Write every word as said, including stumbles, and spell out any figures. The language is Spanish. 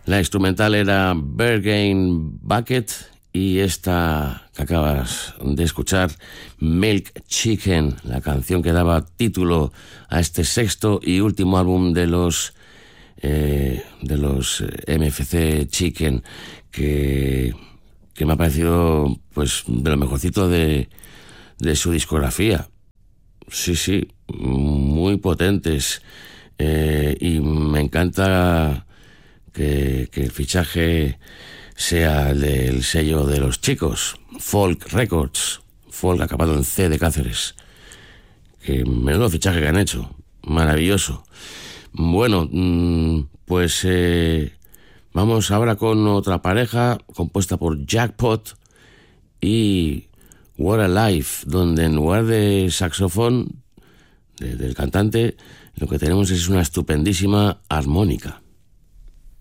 La instrumental era Berghain Bucket y esta que acabas de escuchar, Milk Chicken, la canción que daba título a este sexto y último álbum de los eh, de los M F C Chicken, que, que me ha parecido pues de lo mejorcito de, de su discografía. Sí, sí, muy potentes, eh, y me encanta que, que el fichaje sea el del sello de los chicos, Folk Records, Folk acabado en C de Cáceres. Que menudo fichaje que han hecho, maravilloso. Bueno, pues eh, vamos ahora con otra pareja compuesta por Jackpot y What a Life, donde en lugar de saxofón de, del cantante, lo que tenemos es una estupendísima armónica.